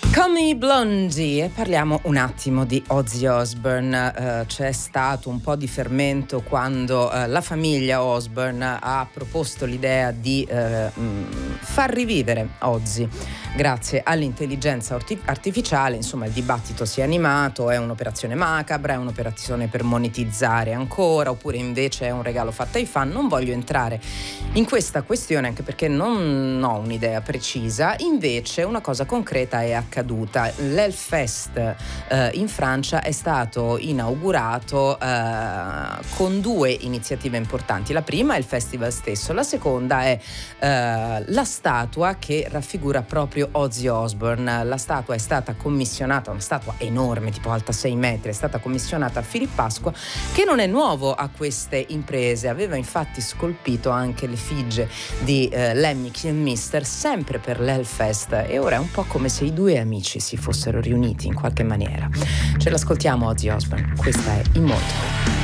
Come Blondie, e parliamo un attimo di Ozzy Osbourne. C'è stato un po' di fermento quando la famiglia Osbourne ha proposto l'idea di far rivivere Ozzy grazie all'intelligenza artificiale. Insomma, il dibattito si è animato: è un'operazione macabra, è un'operazione per monetizzare ancora, oppure invece è un regalo fatto ai fan? Non voglio entrare in questa questione, anche perché non ho un'idea precisa. Invece una cosa concreta è accaduta. L'Hellfest in Francia è stato inaugurato con due iniziative importanti. La prima è il festival stesso, la seconda è la statua che raffigura proprio Ozzy Osbourne. La statua è stata commissionata, una statua enorme, tipo alta 6 metri, è stata commissionata a Philip Pasqua, che non è nuovo a queste imprese. Aveva infatti scolpito anche l'effigie di Lemmy Kilmister sempre per l'Hellfest, e ora è un po' come se i due amici si fossero riuniti in qualche maniera. Ce l'ascoltiamo Ozzy Osbourne, questa è Immortal.